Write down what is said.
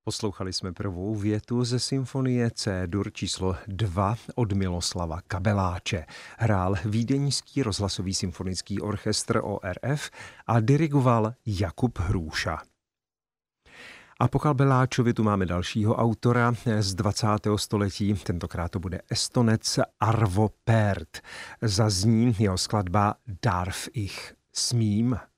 Poslouchali jsme prvou větu ze symfonie C-dur číslo 2 od Miloslava Kabeláče. Hrál Vídeňský rozhlasový symfonický orchestr ORF a dirigoval Jakub Hrůša. A po Kabeláčovi tu máme dalšího autora z 20. století, tentokrát to bude Estonec Arvo Pärt. Zazní jeho skladba Darf ich, smím.